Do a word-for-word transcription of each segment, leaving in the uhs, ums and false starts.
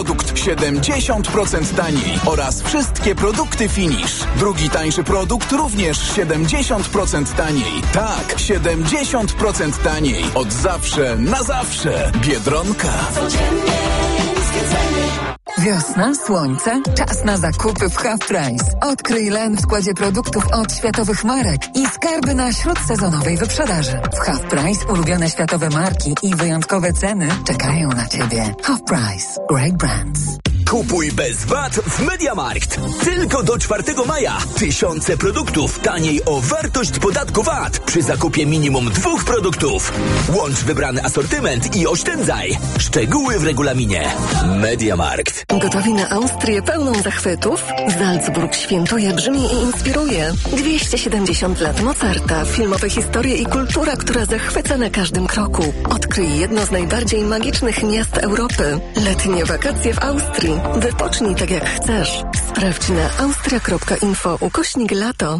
Produkt siedemdziesiąt procent taniej oraz wszystkie produkty Finish. Drugi tańszy produkt również siedemdziesiąt procent taniej. Tak, siedemdziesiąt procent taniej. Od zawsze na zawsze. Biedronka. Codziennie niskie ceny. Wiosna, słońce, czas na zakupy w Half Price. Odkryj Len w składzie produktów od światowych marek i skarby na śródsezonowej wyprzedaży. W Half Price ulubione światowe marki i wyjątkowe ceny czekają na Ciebie. Half Price. Great brands. Kupuj bez V A T w MediaMarkt. Tylko do czwartego maja. Tysiące produktów taniej o wartość podatku V A T przy zakupie minimum dwóch produktów. Łącz wybrany asortyment i oszczędzaj. Szczegóły w regulaminie. MediaMarkt. Gotowi na Austrię pełną zachwytów? Salzburg świętuje, brzmi i inspiruje. dwieście siedemdziesiąt lat Mozarta, filmowe historie i kultura, która zachwyca na każdym kroku. Odkryj jedno z najbardziej magicznych miast Europy. Letnie wakacje w Austrii. Wypocznij tak jak chcesz. Sprawdź na austria kropka info ukośnik lato.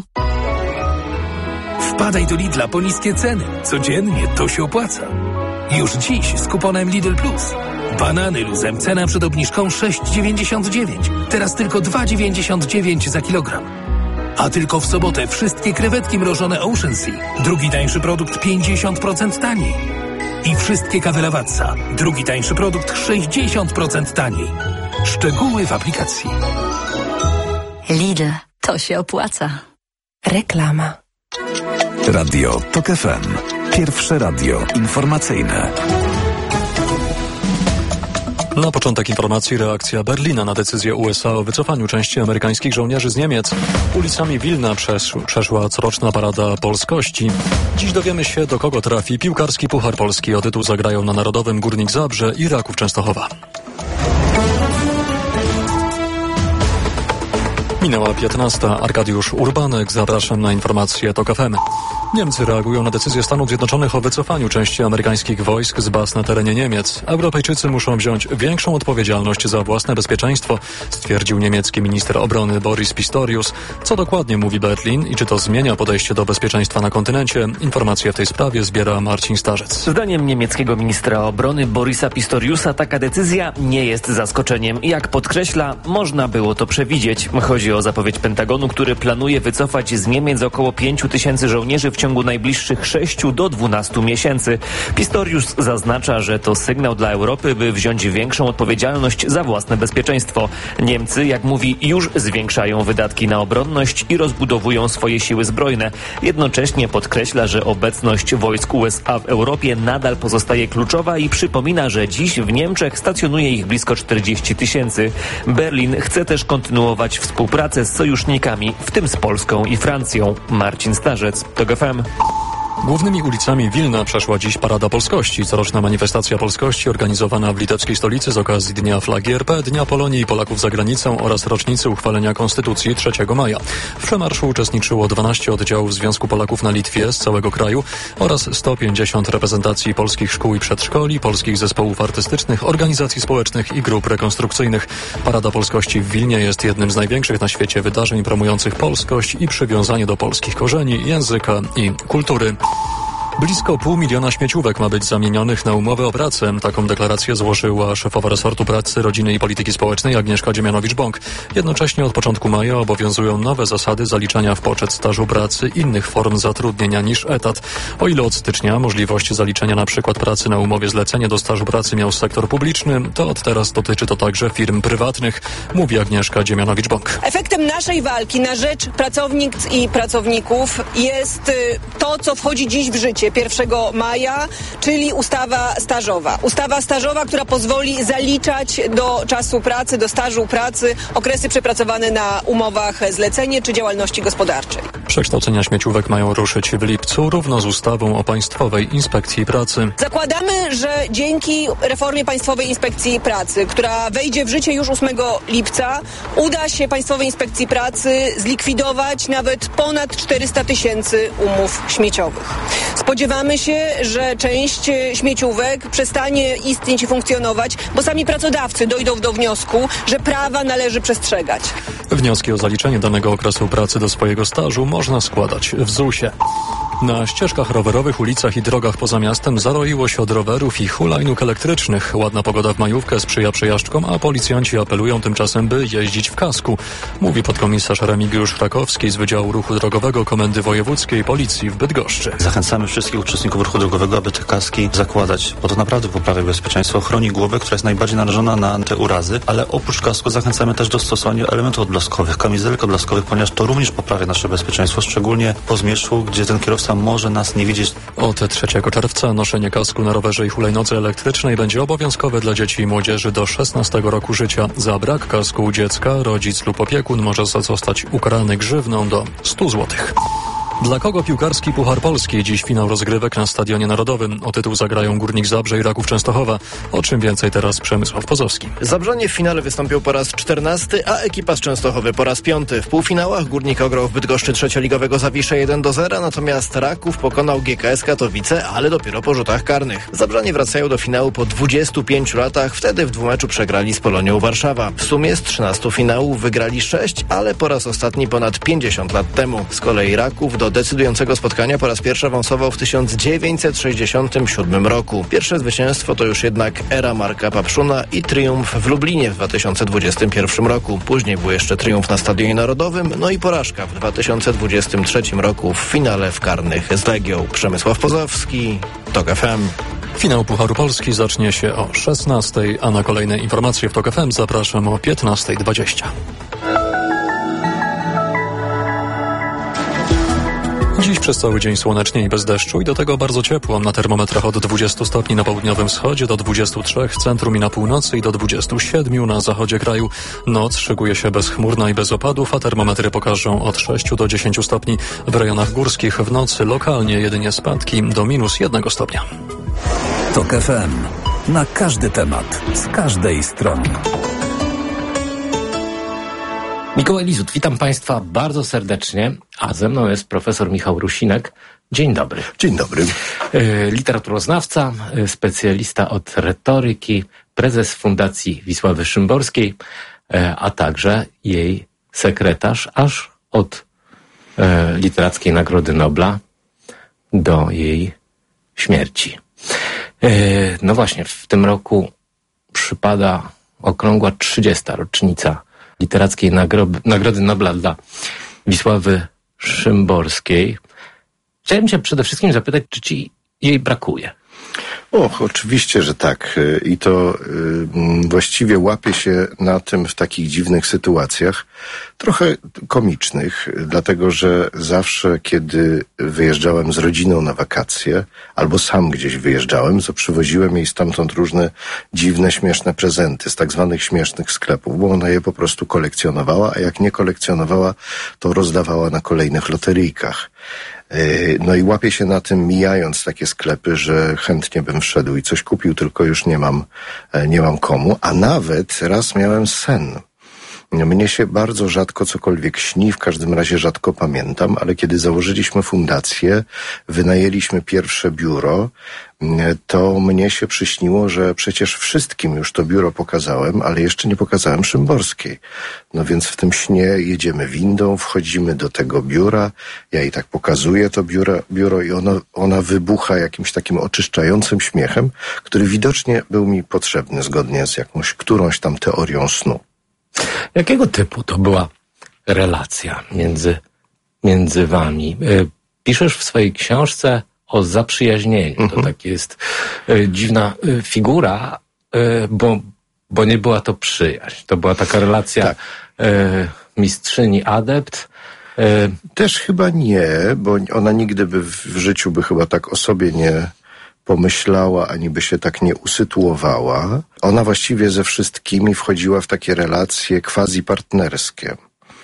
Wpadaj do Lidla po niskie ceny. Codziennie to się opłaca. Już dziś z kuponem Lidl Plus. Banany luzem cena przed obniżką sześć dziewięćdziesiąt dziewięć. Teraz tylko dwa dziewięćdziesiąt dziewięć za kilogram. A tylko w sobotę wszystkie krewetki mrożone Ocean Sea. Drugi tańszy produkt pięćdziesiąt procent taniej. I wszystkie kawy Lavazza. Drugi tańszy produkt sześćdziesiąt procent taniej. Szczegóły w aplikacji. Lidl. To się opłaca. Reklama. Radio Tok F M. Pierwsze radio informacyjne. Na początek informacji reakcja Berlina na decyzję U S A o wycofaniu części amerykańskich żołnierzy z Niemiec. Ulicami Wilna przesz, przeszła coroczna parada polskości. Dziś dowiemy się, do kogo trafi piłkarski Puchar Polski. O tytuł zagrają na Narodowym Górnik Zabrze i Raków Częstochowa. Minęła piętnasta. Arkadiusz Urbanek. Zapraszam na informacje Tok F M. Niemcy reagują na decyzję Stanów Zjednoczonych o wycofaniu części amerykańskich wojsk z baz na terenie Niemiec. Europejczycy muszą wziąć większą odpowiedzialność za własne bezpieczeństwo, stwierdził niemiecki minister obrony Boris Pistorius. Co dokładnie mówi Berlin i czy to zmienia podejście do bezpieczeństwa na kontynencie? Informacje w tej sprawie zbiera Marcin Starzec. Zdaniem niemieckiego ministra obrony Borisa Pistoriusa taka decyzja nie jest zaskoczeniem. Jak podkreśla, można było to przewidzieć. Chodzi o zapowiedź Pentagonu, który planuje wycofać z Niemiec około pięciu tysięcy żołnierzy w ciągu najbliższych sześciu do dwunastu miesięcy. Pistorius zaznacza, że to sygnał dla Europy, by wziąć większą odpowiedzialność za własne bezpieczeństwo. Niemcy, jak mówi, już zwiększają wydatki na obronność i rozbudowują swoje siły zbrojne. Jednocześnie podkreśla, że obecność wojsk U S A w Europie nadal pozostaje kluczowa i przypomina, że dziś w Niemczech stacjonuje ich blisko czterdzieści tysięcy. Berlin chce też kontynuować współpracę z sojusznikami, w tym z Polską i Francją. Marcin Starzec, Tok F M. Głównymi ulicami Wilna przeszła dziś Parada Polskości, coroczna manifestacja polskości organizowana w litewskiej stolicy z okazji Dnia Flagi R P, Dnia Polonii i Polaków za granicą oraz rocznicy uchwalenia Konstytucji trzeciego maja. W przemarszu uczestniczyło dwanaście oddziałów Związku Polaków na Litwie z całego kraju oraz sto pięćdziesiąt reprezentacji polskich szkół i przedszkoli, polskich zespołów artystycznych, organizacji społecznych i grup rekonstrukcyjnych. Parada Polskości w Wilnie jest jednym z największych na świecie wydarzeń promujących polskość i przywiązanie do polskich korzeni, języka i kultury. Blisko pół miliona śmieciówek ma być zamienionych na umowę o pracę. Taką deklarację złożyła szefowa resortu pracy, rodziny i polityki społecznej Agnieszka Dziemianowicz-Bąk. Jednocześnie od początku maja obowiązują nowe zasady zaliczania w poczet stażu pracy innych form zatrudnienia niż etat. O ile od stycznia możliwość zaliczenia na przykład pracy na umowie zlecenie do stażu pracy miał sektor publiczny, to od teraz dotyczy to także firm prywatnych, mówi Agnieszka Dziemianowicz-Bąk. Efektem naszej walki na rzecz pracownic i pracowników jest to, co wchodzi dziś w życie. pierwszego maja, czyli ustawa stażowa. Ustawa stażowa, która pozwoli zaliczać do czasu pracy, do stażu pracy okresy przepracowane na umowach zlecenie czy działalności gospodarczej. Przekształcenia śmieciówek mają ruszyć w lipcu równo z ustawą o Państwowej Inspekcji Pracy. Zakładamy, że dzięki reformie Państwowej Inspekcji Pracy, która wejdzie w życie już ósmego lipca, uda się Państwowej Inspekcji Pracy zlikwidować nawet ponad czterysta tysięcy umów śmieciowych. Spodziewamy się, że część śmieciówek przestanie istnieć i funkcjonować, bo sami pracodawcy dojdą do wniosku, że prawa należy przestrzegać. Wnioski o zaliczenie danego okresu pracy do swojego stażu można składać w zusie. Na ścieżkach rowerowych, ulicach i drogach poza miastem zaroiło się od rowerów i hulajnóg elektrycznych. Ładna pogoda w majówkę sprzyja przejażdżkom, a policjanci apelują tymczasem, by jeździć w kasku. Mówi podkomisarz Remigiusz Rakowski z Wydziału Ruchu Drogowego Komendy Wojewódzkiej Policji w Bydgoszczy. Zachęcamy wszystkich uczestników ruchu drogowego, aby te kaski zakładać, bo to naprawdę poprawia bezpieczeństwo, chroni głowę, która jest najbardziej narażona na te urazy, ale oprócz kasku zachęcamy też do stosowania elementów odblaskowych, kamizelek odblaskowych, ponieważ to również poprawia nasze bezpieczeństwo, szczególnie po zmierzchu, gdzie ten kierowca może nas nie widzieć. Od trzeciego czerwca noszenie kasku na rowerze i hulajnodze elektrycznej będzie obowiązkowe dla dzieci i młodzieży do szesnastego roku życia. Za brak kasku u dziecka rodzic lub opiekun może zostać ukarany grzywną do stu złotych. Dla kogo piłkarski Puchar Polski? Dziś finał rozgrywek na Stadionie Narodowym. O tytuł zagrają Górnik Zabrze i Raków Częstochowa. O czym więcej teraz Przemysław Pozowski. Zabrzanie w finale wystąpił po raz czternasty, a ekipa z Częstochowy po raz piąty. W półfinałach Górnik ograł w Bydgoszczy trzecioligowego Zawiszę jeden do zera, natomiast Raków pokonał G K S Katowice, ale dopiero po rzutach karnych. Zabrzanie wracają do finału po dwudziestu pięciu latach, wtedy w dwumeczu przegrali z Polonią Warszawa. W sumie z trzynastu finałów wygrali sześć, ale po raz ostatni ponad pięćdziesiąt lat temu. Z kolei Raków do decydującego spotkania po raz pierwszy awansował w tysiąc dziewięćset sześćdziesiątym siódmym roku. Pierwsze zwycięstwo to już jednak era Marka Papszuna i triumf w Lublinie w dwa tysiące dwudziestym pierwszym roku. Później był jeszcze triumf na Stadionie Narodowym, no i porażka w dwa tysiące dwudziestym trzecim roku w finale w karnych z Legią. Przemysław Pozowski, TOK F M. Finał Pucharu Polski zacznie się o szesnastej, a na kolejne informacje w TOK F M zapraszam o piętnasta dwadzieścia. Dziś przez cały dzień słonecznie i bez deszczu i do tego bardzo ciepło. Na termometrach od dwudziestu stopni na południowym wschodzie do dwudziestu trzech w centrum i na północy i do dwudziestu siedmiu na zachodzie kraju. Noc szykuje się bezchmurna i bez opadów, a termometry pokażą od sześciu do dziesięciu stopni. W rejonach górskich w nocy lokalnie jedynie spadki do minus jednego stopnia. TOK F M. Na każdy temat, z każdej strony. Mikołaj Lizut, witam Państwa bardzo serdecznie, a ze mną jest profesor Michał Rusinek. Dzień dobry. Dzień dobry. Literaturoznawca, specjalista od retoryki, prezes Fundacji Wisławy Szymborskiej, a także jej sekretarz aż od Literackiej Nagrody Nobla do jej śmierci. No właśnie, w tym roku przypada okrągła trzydziesta rocznica Literackiej Nagrody, Nagrody Nobla dla Wisławy Szymborskiej. Chciałem cię przede wszystkim zapytać, czy ci jej brakuje? Och, oczywiście, że tak. I to y, właściwie łapie się na tym w takich dziwnych sytuacjach, trochę komicznych, dlatego że zawsze, kiedy wyjeżdżałem z rodziną na wakacje, albo sam gdzieś wyjeżdżałem, to przywoziłem jej stamtąd różne dziwne, śmieszne prezenty z tak zwanych śmiesznych sklepów, bo ona je po prostu kolekcjonowała, a jak nie kolekcjonowała, to rozdawała na kolejnych loteryjkach. No i łapię się na tym, mijając takie sklepy, że chętnie bym wszedł i coś kupił, tylko już nie mam, nie mam komu. A nawet raz miałem sen. Mnie się bardzo rzadko cokolwiek śni, w każdym razie rzadko pamiętam, ale kiedy założyliśmy fundację, wynajęliśmy pierwsze biuro, to mnie się przyśniło, że przecież wszystkim już to biuro pokazałem, ale jeszcze nie pokazałem Szymborskiej. No więc w tym śnie jedziemy windą, wchodzimy do tego biura, ja jej tak pokazuję to biuro, biuro i ono, ona wybucha jakimś takim oczyszczającym śmiechem, który widocznie był mi potrzebny zgodnie z jakąś którąś tam teorią snu. Jakiego typu to była relacja między, między wami? Piszesz w swojej książce o zaprzyjaźnieniu. Mhm. To tak jest y, dziwna y, figura, y, bo, bo nie była to przyjaźń. To była taka relacja tak. y, mistrzyni-adept. Y. Też chyba nie, bo ona nigdy by w, w życiu by chyba tak o sobie nie pomyślała, ani by się tak nie usytuowała. Ona właściwie ze wszystkimi wchodziła w takie relacje quasi-partnerskie.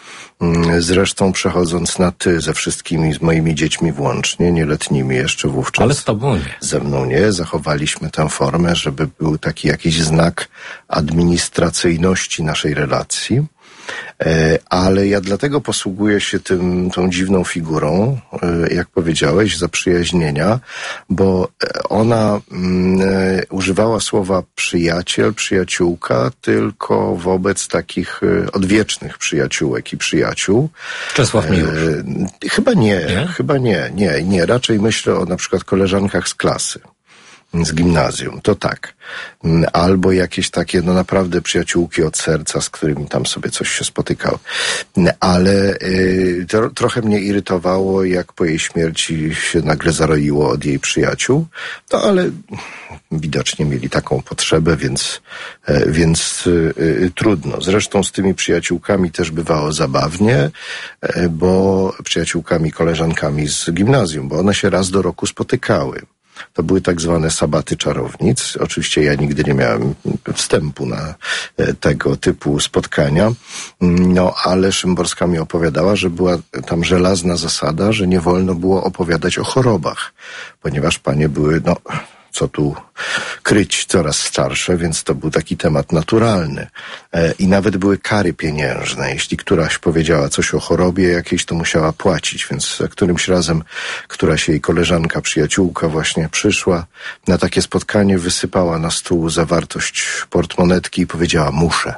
Zresztą przechodząc na ty ze wszystkimi, z moimi dziećmi włącznie, nieletnimi jeszcze wówczas. Ale z tobą nie. Ze mną nie. Zachowaliśmy tę formę, żeby był taki jakiś znak administracyjności naszej relacji. Ale ja dlatego posługuję się tym, tą dziwną figurą, jak powiedziałeś, zaprzyjaźnienia, bo ona mm, używała słowa przyjaciel, przyjaciółka tylko wobec takich odwiecznych przyjaciółek i przyjaciół. Czesław Miłosz. E, chyba nie, nie, chyba nie, nie, nie. Raczej myślę o na przykład koleżankach z klasy. Z gimnazjum, to tak. Albo jakieś takie, no naprawdę przyjaciółki od serca, z którymi tam sobie coś się spotykał. Ale y, to, trochę mnie irytowało, jak po jej śmierci się nagle zaroiło od jej przyjaciół. No ale widocznie mieli taką potrzebę, więc, y, więc y, y, trudno. Zresztą z tymi przyjaciółkami też bywało zabawnie, y, bo przyjaciółkami, koleżankami z gimnazjum, bo one się raz do roku spotykały. To były tak zwane sabaty czarownic. Oczywiście ja nigdy nie miałem wstępu na tego typu spotkania. No, ale Szymborska mi opowiadała, że była tam żelazna zasada, że nie wolno było opowiadać o chorobach, ponieważ panie były, no, co tu kryć, coraz starsze, więc to był taki temat naturalny. E, I nawet były kary pieniężne. Jeśli któraś powiedziała coś o chorobie jakiejś, to musiała płacić, więc którymś razem któraś jej koleżanka, przyjaciółka właśnie przyszła na takie spotkanie, wysypała na stół zawartość portmonetki i powiedziała: muszę.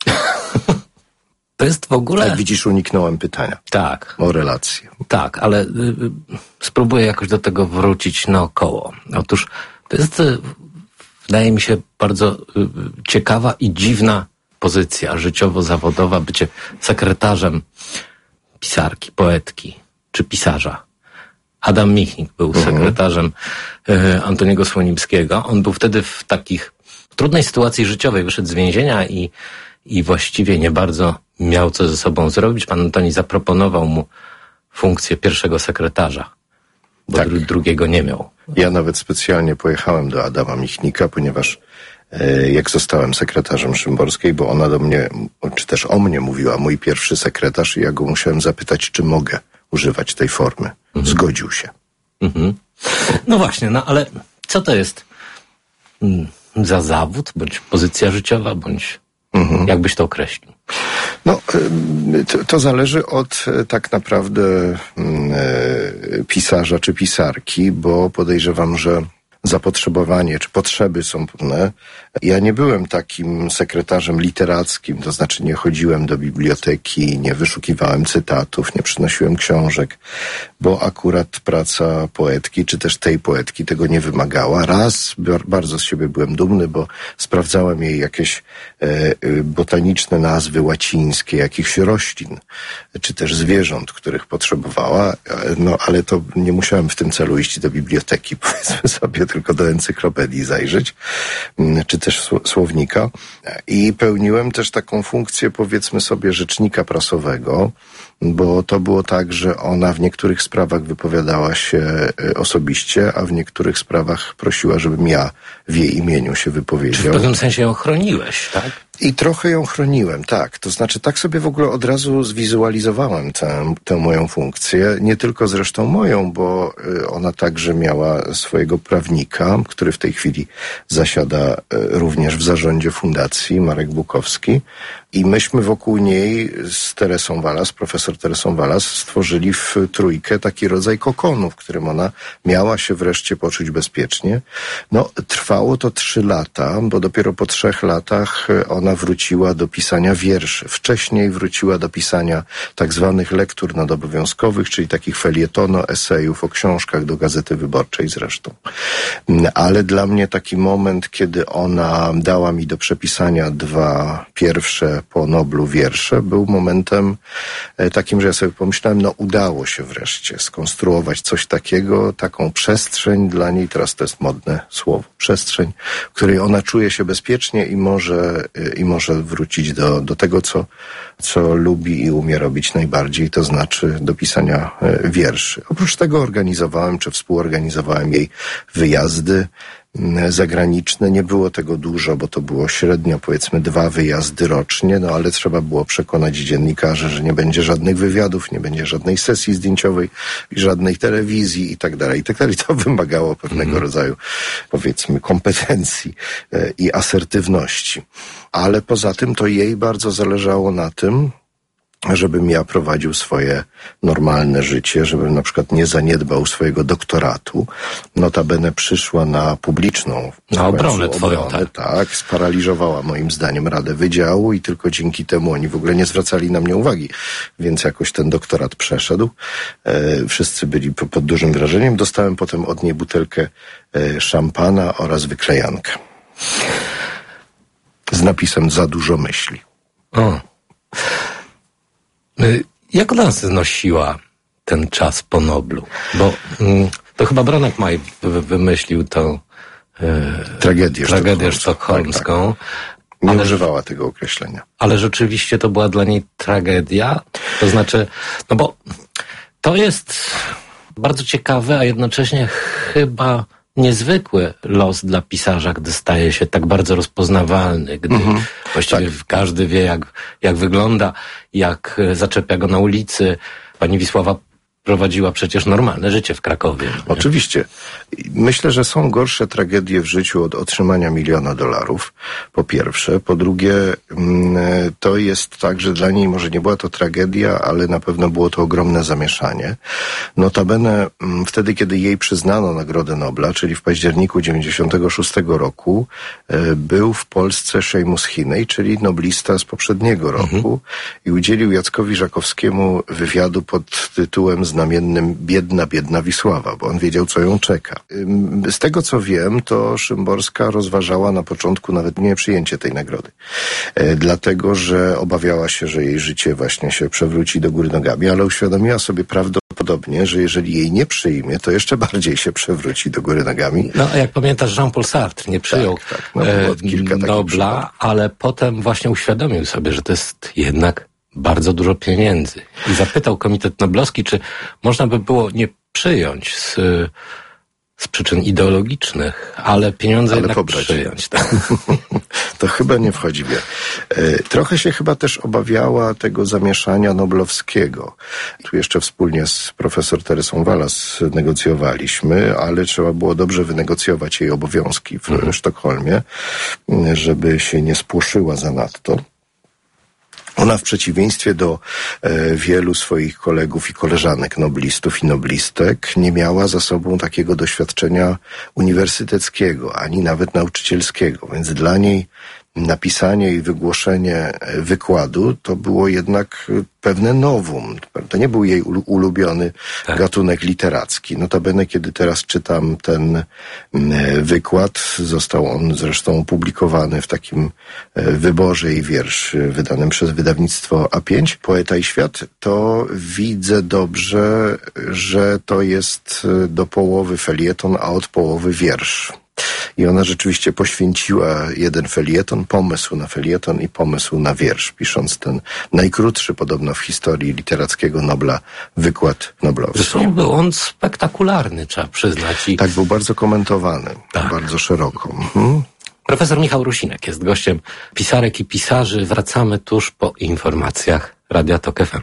To jest w ogóle... Jak widzisz, uniknąłem pytania. Tak. O relacje. Tak, ale y, y, spróbuję jakoś do tego wrócić naokoło. Otóż to jest, y, wydaje mi się, bardzo y, ciekawa i dziwna pozycja życiowo-zawodowa, bycie sekretarzem pisarki, poetki czy pisarza. Adam Michnik był mhm. sekretarzem y, Antoniego Słonimskiego. On był wtedy w takich trudnej sytuacji życiowej, wyszedł z więzienia i i właściwie nie bardzo miał co ze sobą zrobić. Pan Antoni zaproponował mu funkcję pierwszego sekretarza, bo tak. dru- drugiego nie miał. Ja nawet specjalnie pojechałem do Adama Michnika, ponieważ e, jak zostałem sekretarzem Szymborskiej, bo ona do mnie, czy też o mnie mówiła, mój pierwszy sekretarz, i ja go musiałem zapytać, czy mogę używać tej formy. Mhm. Zgodził się. Mhm. No właśnie, no ale co to jest mm, za zawód, bądź pozycja życiowa, bądź Mhm. Jak byś to określił? No, to, to zależy od tak naprawdę pisarza czy pisarki, bo podejrzewam, że zapotrzebowanie czy potrzeby są pewne. Ja nie byłem takim sekretarzem literackim, to znaczy nie chodziłem do biblioteki, nie wyszukiwałem cytatów, nie przynosiłem książek, bo akurat praca poetki, czy też tej poetki tego nie wymagała. Raz bardzo z siebie byłem dumny, bo sprawdzałem jej jakieś e, botaniczne nazwy łacińskie, jakichś roślin, czy też zwierząt, których potrzebowała, no ale to nie musiałem w tym celu iść do biblioteki, powiedzmy sobie, tylko do encyklopedii zajrzeć, czy też słownika. I pełniłem też taką funkcję, powiedzmy sobie, rzecznika prasowego, bo to było tak, że ona w niektórych sprawach wypowiadała się osobiście, a w niektórych sprawach prosiła, żebym ja w jej imieniu się wypowiedział. Czy w pewnym sensie ją chroniłeś, tak? I trochę ją chroniłem, tak. To znaczy tak sobie w ogóle od razu zwizualizowałem tę, tę moją funkcję. Nie tylko zresztą moją, bo ona także miała swojego prawnika, który w tej chwili zasiada również w zarządzie fundacji, Marek Bukowski. I myśmy wokół niej z Teresą Walas, profesor Teresą Walas, stworzyli w trójkę taki rodzaj kokonu, w którym ona miała się wreszcie poczuć bezpiecznie. No, trwało to trzy lata, bo dopiero po trzech latach ona wróciła do pisania wierszy. Wcześniej wróciła do pisania tak zwanych lektur nadobowiązkowych, czyli takich felietono, esejów o książkach, do Gazety Wyborczej zresztą. Ale dla mnie taki moment, kiedy ona dała mi do przepisania dwa pierwsze po Noblu wiersze, był momentem takim, że ja sobie pomyślałem, no udało się wreszcie skonstruować coś takiego, taką przestrzeń dla niej, teraz to jest modne słowo, przestrzeń, w której ona czuje się bezpiecznie i może, i może wrócić do, do tego, co, co lubi i umie robić najbardziej, to znaczy do pisania wierszy. Oprócz tego organizowałem, czy współorganizowałem jej wyjazdy zagraniczne. Nie było tego dużo, bo to było średnio, powiedzmy, dwa wyjazdy rocznie, no ale trzeba było przekonać dziennikarzy, że nie będzie żadnych wywiadów, nie będzie żadnej sesji zdjęciowej, żadnej telewizji i tak dalej, i tak dalej. To wymagało pewnego mm. rodzaju, powiedzmy, kompetencji i asertywności. Ale poza tym to jej bardzo zależało na tym, żebym ja prowadził swoje normalne życie, żebym na przykład nie zaniedbał swojego doktoratu. Notabene przyszła na publiczną na obronę twoją, obronę, tak. tak, sparaliżowała moim zdaniem Radę Wydziału i tylko dzięki temu oni w ogóle nie zwracali na mnie uwagi, więc jakoś ten doktorat przeszedł. E, wszyscy byli po, pod dużym wrażeniem. Dostałem potem od niej butelkę e, szampana oraz wyklejankę z napisem "Za dużo myśli". O. Jak ona znosiła ten czas po Noblu? Bo mm, to chyba Bronek Maj wy- wymyślił tą e, tragedię, tragedię sztokholmską. Tak, tak. Nie ale, używała tego określenia. Ale rzeczywiście to była dla niej tragedia? To znaczy, no bo to jest bardzo ciekawe, a jednocześnie chyba niezwykły los dla pisarza, gdy staje się tak bardzo rozpoznawalny, gdy mhm, właściwie tak. każdy wie, jak, jak wygląda, jak zaczepia go na ulicy. Pani Wisława prowadziła przecież normalne życie w Krakowie. Nie? Oczywiście. Myślę, że są gorsze tragedie w życiu od otrzymania miliona dolarów, po pierwsze. Po drugie, to jest tak, że dla niej może nie była to tragedia, ale na pewno było to ogromne zamieszanie. Notabene wtedy, kiedy jej przyznano Nagrodę Nobla, czyli w październiku dziewięćdziesiątego szóstego roku, był w Polsce Seamus Heaney, czyli noblista z poprzedniego roku mhm. i udzielił Jackowi Żakowskiemu wywiadu pod tytułem znamiennym "Biedna, biedna Wisława", bo on wiedział, co ją czeka. Z tego, co wiem, to Szymborska rozważała na początku nawet nie przyjęcie tej nagrody. E, dlatego, że obawiała się, że jej życie właśnie się przewróci do góry nogami, ale uświadomiła sobie prawdopodobnie, że jeżeli jej nie przyjmie, to jeszcze bardziej się przewróci do góry nogami. No, a jak pamiętasz, Jean-Paul Sartre nie przyjął tak, tak. No, e, kilka Nobla, ale potem właśnie uświadomił sobie, że to jest jednak bardzo dużo pieniędzy. I zapytał Komitet Noblowski, czy można by było nie przyjąć z, z przyczyn ideologicznych, ale pieniądze ale jednak pobrać. przyjąć. Tak. To chyba nie wchodzi w grę. Trochę się chyba też obawiała tego zamieszania noblowskiego. Tu jeszcze wspólnie z profesor Teresą Walas negocjowaliśmy, ale trzeba było dobrze wynegocjować jej obowiązki w mhm. Sztokholmie, żeby się nie spłoszyła zanadto. Ona w przeciwieństwie do e, wielu swoich kolegów i koleżanek noblistów i noblistek nie miała za sobą takiego doświadczenia uniwersyteckiego, ani nawet nauczycielskiego, więc dla niej napisanie i wygłoszenie wykładu to było jednak pewne novum. To nie był jej ulubiony tak. gatunek literacki. Notabene, kiedy teraz czytam ten wykład, został on zresztą opublikowany w takim wyborze i wiersz wydanym przez wydawnictwo A pięć, Poeta i świat, to widzę dobrze, że to jest do połowy felieton, a od połowy wiersz. I ona rzeczywiście poświęciła jeden felieton, pomysł na felieton i pomysł na wiersz, pisząc ten najkrótszy podobno w historii literackiego Nobla wykład noblowski. Zresztą był on spektakularny, trzeba przyznać. I... Tak, był bardzo komentowany, tak. bardzo szeroko. Mhm. Profesor Michał Rusinek jest gościem Pisarek i Pisarzy. Wracamy tuż po informacjach Radia Tok F M.